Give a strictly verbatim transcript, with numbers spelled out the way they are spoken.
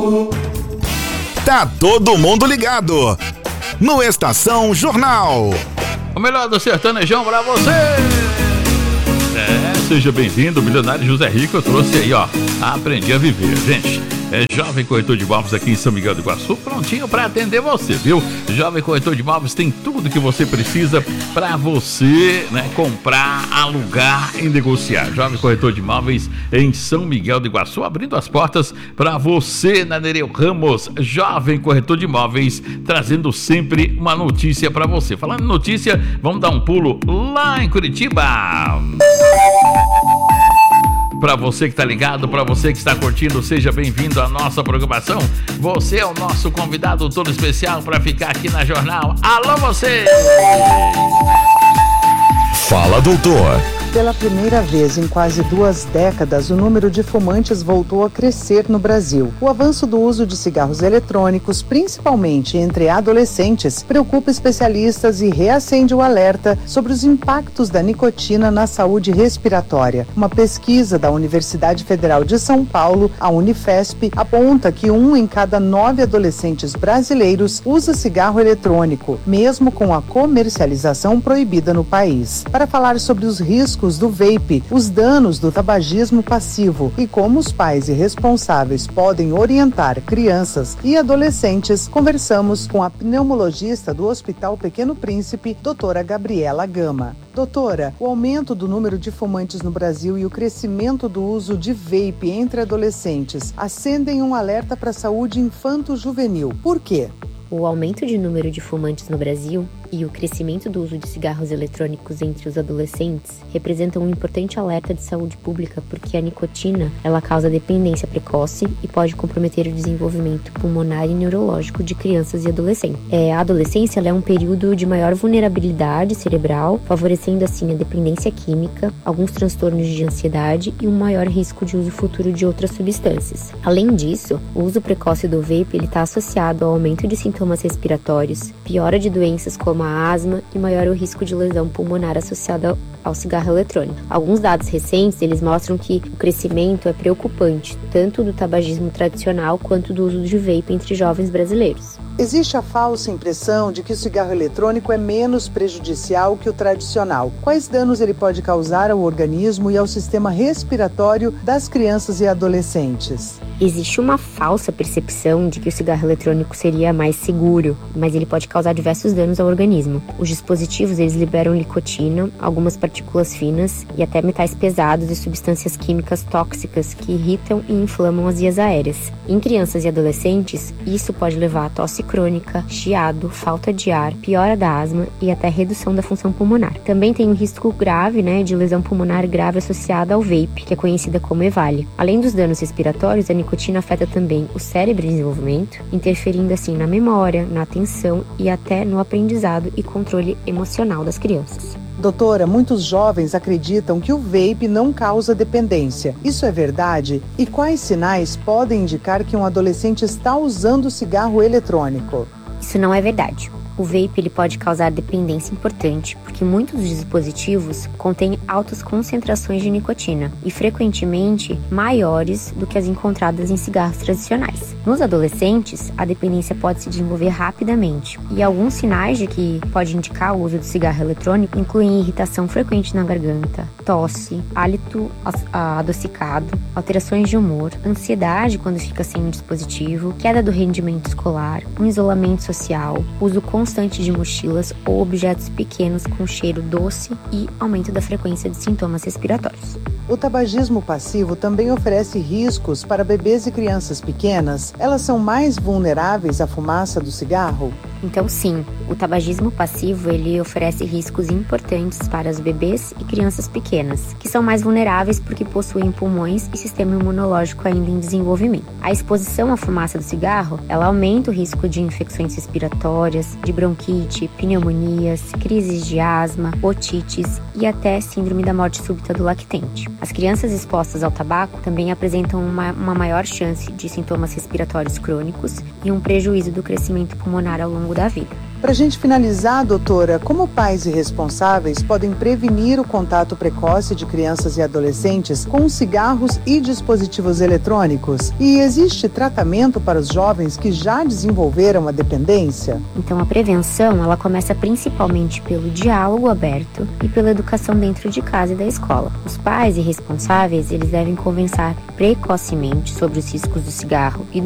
Tá todo mundo ligado no Estação Jornal. O melhor do sertanejão pra você. É, seja bem-vindo, milionário José Rico. Eu trouxe aí, ó, Aprendi a Viver, gente. É Jovem Corretor de Imóveis aqui em São Miguel do Iguaçu, prontinho para atender você, viu? Jovem Corretor de Imóveis tem tudo que você precisa para você, né, comprar, alugar e negociar. Jovem Corretor de Imóveis em São Miguel do Iguaçu, abrindo as portas para você na Nereu Ramos. Jovem Corretor de Imóveis, trazendo sempre uma notícia para você. Falando em notícia, vamos dar um pulo lá em Curitiba. Para você que tá ligado, para você que está curtindo, seja bem-vindo à nossa programação. Você é o nosso convidado todo especial para ficar aqui na Jornal. Alô, você! Fala, doutor. Pela primeira vez em quase duas décadas, o número de fumantes voltou a crescer no Brasil. O avanço do uso de cigarros eletrônicos, principalmente entre adolescentes, preocupa especialistas e reacende o alerta sobre os impactos da nicotina na saúde respiratória. Uma pesquisa da Universidade Federal de São Paulo, a Unifesp, aponta que um em cada nove adolescentes brasileiros usa cigarro eletrônico, mesmo com a comercialização proibida no país. Para falar sobre os riscos do vape, os danos do tabagismo passivo e como os pais e responsáveis podem orientar crianças e adolescentes, conversamos com a pneumologista do Hospital Pequeno Príncipe, doutora Gabriela Gama. Doutora, o aumento do número de fumantes no Brasil e o crescimento do uso de vape entre adolescentes acendem um alerta para a saúde infanto-juvenil. Por quê? O aumento de número de fumantes no Brasil e o crescimento do uso de cigarros eletrônicos entre os adolescentes representam um importante alerta de saúde pública, porque a nicotina ela causa dependência precoce e pode comprometer o desenvolvimento pulmonar e neurológico de crianças e adolescentes. É, a adolescência ela é um período de maior vulnerabilidade cerebral, favorecendo assim a dependência química, alguns transtornos de ansiedade e um maior risco de uso futuro de outras substâncias. Além disso, o uso precoce do vape está associado ao aumento de sintomas respiratórios, piora de doenças como a asma e maior o risco de lesão pulmonar associada ao cigarro eletrônico. Alguns dados recentes, eles mostram que o crescimento é preocupante, tanto do tabagismo tradicional quanto do uso de vape entre jovens brasileiros. Existe a falsa impressão de que o cigarro eletrônico é menos prejudicial que o tradicional. Quais danos ele pode causar ao organismo e ao sistema respiratório das crianças e adolescentes? Existe uma falsa percepção de que o cigarro eletrônico seria mais seguro, mas ele pode causar diversos danos ao organismo. Os dispositivos, eles liberam nicotina, algumas partículas finas e até metais pesados e substâncias químicas tóxicas que irritam e inflamam as vias aéreas. Em crianças e adolescentes, isso pode levar a tosse crônica, chiado, falta de ar, piora da asma e até redução da função pulmonar. Também tem um risco grave, né, de lesão pulmonar grave associada ao vape, que é conhecida como EVALI. Além dos danos respiratórios, a nicotina afeta também o cérebro em desenvolvimento, interferindo assim na memória, na atenção e até no aprendizado e controle emocional das crianças. Doutora, muitos jovens acreditam que o vape não causa dependência. Isso é verdade? E quais sinais podem indicar que um adolescente está usando cigarro eletrônico? Isso não é verdade. O vape ele pode causar dependência importante, porque muitos dos dispositivos contêm altas concentrações de nicotina e frequentemente maiores do que as encontradas em cigarros tradicionais. Nos adolescentes, a dependência pode se desenvolver rapidamente e alguns sinais de que pode indicar o uso do cigarro eletrônico incluem irritação frequente na garganta, tosse, hálito adocicado, alterações de humor, ansiedade quando fica sem um dispositivo, queda do rendimento escolar, um isolamento social, uso constante constante de mochilas ou objetos pequenos com cheiro doce e aumento da frequência de sintomas respiratórios. O tabagismo passivo também oferece riscos para bebês e crianças pequenas. Elas são mais vulneráveis à fumaça do cigarro? Então sim, o tabagismo passivo ele oferece riscos importantes para os bebês e crianças pequenas, que são mais vulneráveis porque possuem pulmões e sistema imunológico ainda em desenvolvimento. A exposição à fumaça do cigarro, ela aumenta o risco de infecções respiratórias, de bronquite, pneumonias, crises de asma, otites e até síndrome da morte súbita do lactente. As crianças expostas ao tabaco também apresentam uma, uma maior chance de sintomas respiratórios crônicos e um prejuízo do crescimento pulmonar ao longo da vida. Para a gente finalizar, doutora, como pais e responsáveis podem prevenir o contato precoce de crianças e adolescentes com cigarros e dispositivos eletrônicos? E existe tratamento para os jovens que já desenvolveram a dependência? Então, a prevenção, ela começa principalmente pelo diálogo aberto e pela educação dentro de casa e da escola. Os pais e responsáveis, eles devem conversar precocemente sobre os riscos do cigarro e